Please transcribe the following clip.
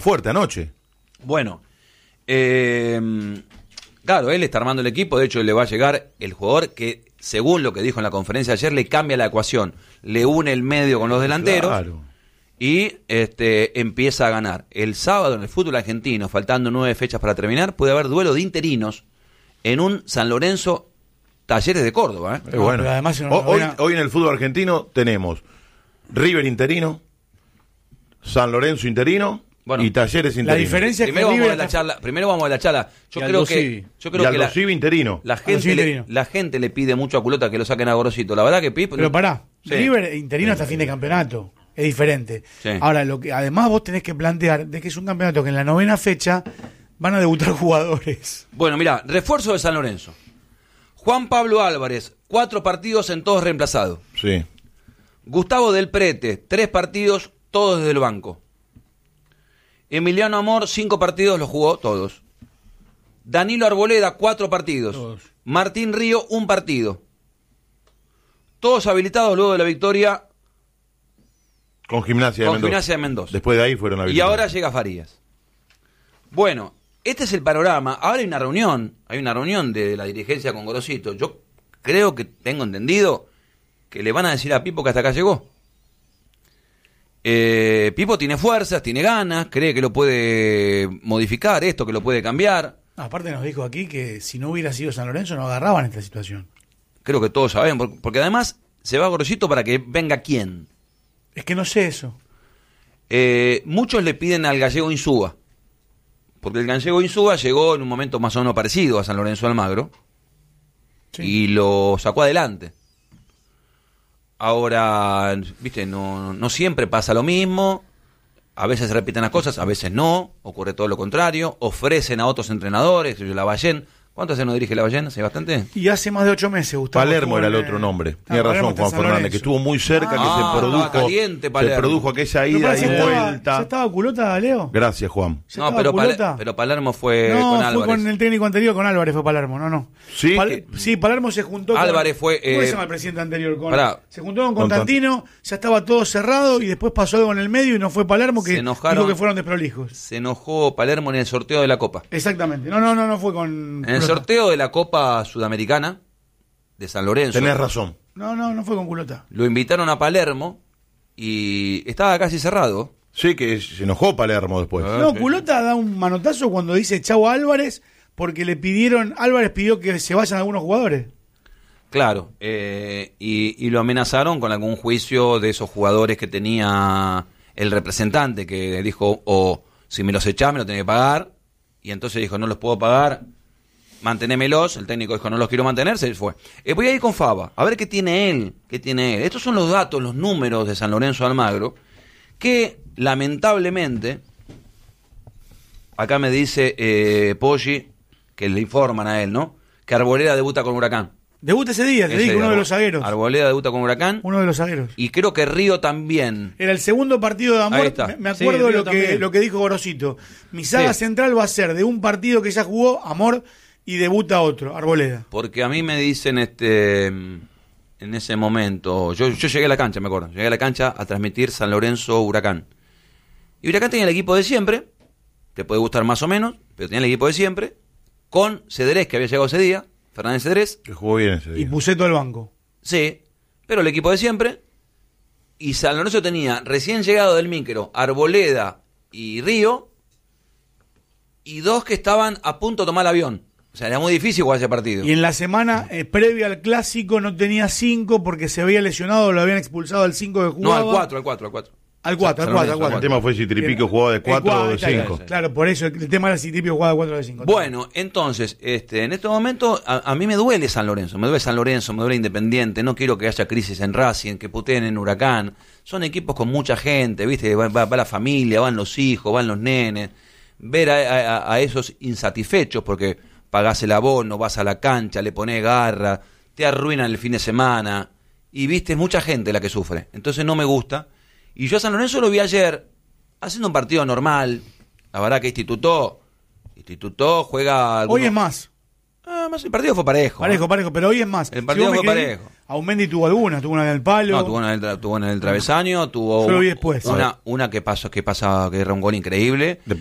fuerte anoche. Bueno, claro, él está armando el equipo. De hecho, le va a llegar el jugador que, según lo que dijo en la conferencia ayer, le cambia la ecuación. Le une el medio con los delanteros. Claro. Y empieza a ganar. El sábado en el fútbol argentino, faltando 9 fechas para terminar, puede haber duelo de interinos en un San Lorenzo Talleres de Córdoba. Bueno. Pero además Hoy en el fútbol argentino tenemos River interino, San Lorenzo interino, bueno, y Talleres interino. La diferencia es que primero vamos a la charla. Yo creo que interino. la gente le pide mucho a Culota que lo saquen a Gorosito. La verdad que Pip. Pero pará, sí. River interino hasta fin de campeonato. Es diferente. Sí. Ahora, lo que además vos tenés que plantear de que es un campeonato que en la 9ª fecha van a debutar jugadores. Bueno, mirá, refuerzo de San Lorenzo. Juan Pablo Álvarez, 4 partidos en todos reemplazados. Sí. Gustavo Del Prete, 3 partidos, todos desde el banco. Emiliano Amor, 5 partidos, los jugó todos. Danilo Arboleda, 4 partidos. Todos. Martín Río, 1 partido. Todos habilitados luego de la victoria Con Gimnasia de Mendoza. Después de ahí fueron habilitados. Y ahora llega Farías. Bueno, este es el panorama. Ahora hay una reunión de la dirigencia con Gorosito. Yo creo que tengo entendido que le van a decir a Pipo que hasta acá llegó. Pipo tiene fuerzas, tiene ganas, cree que lo puede modificar esto, que lo puede cambiar. Aparte nos dijo aquí que si no hubiera sido San Lorenzo no agarraban esta situación. Creo que todos saben, porque además se va Gorosito para que venga quién. Es que no sé eso. Muchos le piden al gallego Insúa, porque el gallego Insúa llegó en un momento más o menos parecido a San Lorenzo Almagro, Sí. y lo sacó adelante. Ahora, viste, no siempre pasa lo mismo. A veces se repiten las cosas, a veces no. Ocurre todo lo contrario. Ofrecen a otros entrenadores. Lavallén. ¿Cuánto hace no dirige Lavallén? ¿Hace bastante? Y hace más de 8 meses, Gustavo. Palermo era el otro nombre. Tiene razón Juan Fernández, que estuvo muy cerca, que se produjo. Caliente, se produjo aquella ida y vuelta. ¿Ya estaba Culota, Leo? Gracias, Juan. No, pero Palermo fue con Álvarez. Fue con el técnico anterior, con Álvarez fue Palermo, no. ¿Sí? Sí, Palermo se juntó Álvarez fue... ¿Cómo se llama el presidente anterior? Se juntó con Con Constantino, ya estaba todo cerrado y después pasó algo en el medio y no fue Palermo, que dijo que fueron desprolijos. Se enojó Palermo en el sorteo de la Copa. Exactamente. No fue con... En el sorteo de la Copa Sudamericana de San Lorenzo. Tenés razón. No fue con Culota. Lo invitaron a Palermo y estaba casi cerrado. Sí, que se enojó Palermo después. No, Culota da un manotazo cuando dice chau a Álvarez porque Álvarez pidió que se vayan algunos jugadores. Claro, y lo amenazaron con algún juicio de esos jugadores que tenía el representante, que dijo, o si me los echás me lo tenés que pagar, y entonces dijo, no los puedo pagar, mantenémelos. El técnico dijo, no los quiero mantener, se fue. Voy a ir con Faba, a ver qué tiene él. Estos son los datos, los números de San Lorenzo Almagro, que lamentablemente, acá me dice Poggi, que le informan a él, ¿no? Que Arboleda debuta con Huracán. Debuta ese día, te digo, uno de los zagueros. Arboleda debuta con Huracán. Uno de los zagueros. Y creo que Río también. Era el segundo partido de Amor. Ahí está. Me acuerdo Sí, lo que dijo Gorosito. Mi saga central va a ser de un partido que ya jugó Amor y debuta otro, Arboleda. Porque a mí me dicen en ese momento, yo llegué a la cancha, me acuerdo. Llegué a la cancha a transmitir San Lorenzo Huracán. Y Huracán tenía el equipo de siempre, te puede gustar más o menos, pero tenía el equipo de siempre, con Cedrés, que había llegado ese día, Fernández Cedrés. Que jugó bien ese día. Y Puceto al banco. Sí, pero el equipo de siempre. Y San Lorenzo tenía recién llegado del Míquero, Arboleda y Río, y 2 que estaban a punto de tomar el avión. O sea, era muy difícil jugar ese partido. Y en la semana previa al clásico no tenía 5 porque se había lesionado, lo habían expulsado al 5 que jugaba. No, al 4. Al 4. El tema fue si Tripico jugaba de 4 o de 5. Claro, por eso el tema era si Tripico jugaba de 4 o de 5. Bueno, entonces, en este momento a mí me duele San Lorenzo, me duele Independiente, no quiero que haya crisis en Racing, que puteen en Huracán. Son equipos con mucha gente, ¿viste? Va la familia, van los hijos, van los nenes. Ver a esos insatisfechos porque pagás el abono, vas a la cancha, le ponés garra, te arruinan el fin de semana. Y viste, es mucha gente la que sufre. Entonces no me gusta. Y yo a San Lorenzo lo vi ayer haciendo un partido normal. La verdad que Instituto juega... Hoy es más. Más el partido fue parejo. Parejo, pero hoy es más. El partido fue parejo. Aumendi tuvo algunas, tuvo una en el palo. No, tuvo en el travesaño, tuvo Yo lo vi después. una que era un gol increíble.